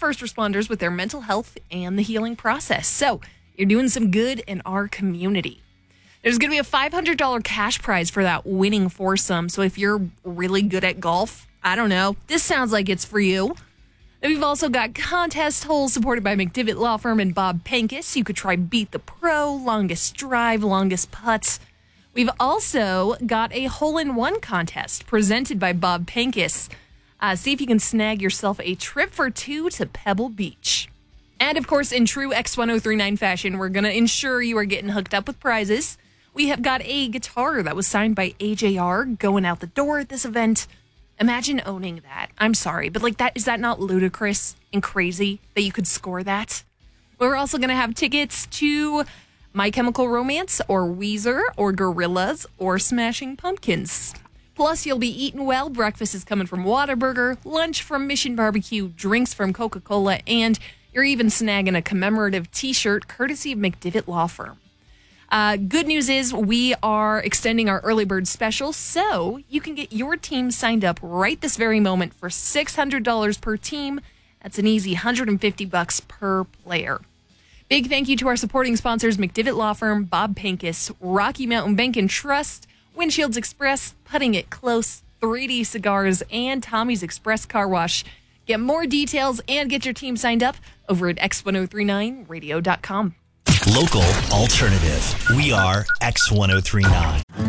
first responders with their mental health and the healing process. So you're doing some good in our community. There's going to be a $500 cash prize for that winning foursome. So if you're really good at golf, I don't know, this sounds like it's for you. We've also got contest holes supported by McDivitt Law Firm and Bob Pincus. You could try Beat the Pro, longest drive, longest putt. We've also got a hole-in-one contest presented by Bob Pincus. See if you can snag yourself a trip for two to Pebble Beach. And, of course, in true X1039 fashion, we're going to ensure you are getting hooked up with prizes. We have got a guitar that was signed by AJR going out the door at this event. Imagine owning that. I'm sorry, but is that not ludicrous and crazy that you could score that? We're also going to have tickets to My Chemical Romance or Weezer or Gorillaz or Smashing Pumpkins. Plus, you'll be eating well. Breakfast is coming from Whataburger, lunch from Mission Barbecue, drinks from Coca-Cola, and you're even snagging a commemorative t-shirt courtesy of McDivitt Law Firm. Good news is we are extending our early bird special, so you can get your team signed up right this very moment for $600 per team. That's an easy $150 per player. Big thank you to our supporting sponsors, McDivitt Law Firm, Bob Pincus, Rocky Mountain Bank and Trust, Windshields Express, Putting It Close, 3D Cigars, and Tommy's Express Car Wash. Get more details and get your team signed up over at x1039radio.com. Local alternative. We are X1039.